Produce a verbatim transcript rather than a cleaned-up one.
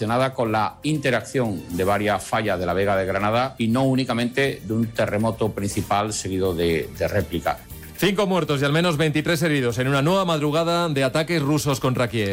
relacionada con la interacción de varias fallas de la Vega de Granada y no únicamente de un terremoto principal seguido de, de réplicas. Cinco muertos y al menos veintitrés heridos en una nueva madrugada de ataques rusos contra Kiev.